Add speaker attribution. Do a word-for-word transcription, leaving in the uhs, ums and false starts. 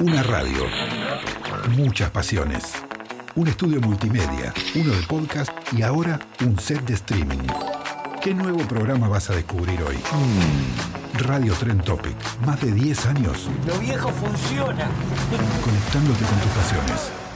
Speaker 1: Una radio, muchas pasiones. Un estudio multimedia, uno de podcast y ahora un set de streaming. ¿Qué nuevo programa vas a descubrir hoy? Mm. Radio Trend Topic. Más de diez años.
Speaker 2: Lo viejo funciona.
Speaker 1: Conectándote con tus pasiones.